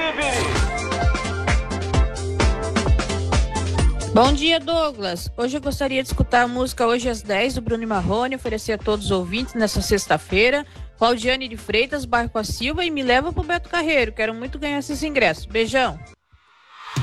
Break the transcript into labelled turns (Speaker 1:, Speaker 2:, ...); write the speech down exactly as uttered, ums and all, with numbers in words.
Speaker 1: Bom dia, Douglas. Hoje eu gostaria de escutar a música Hoje às dez do Bruno e Marrone, oferecer a todos os ouvintes nessa sexta-feira. Claudiane de Freitas, bairro com a Silva, e me leva pro Beto Carreiro. Quero muito ganhar esses ingressos. Beijão.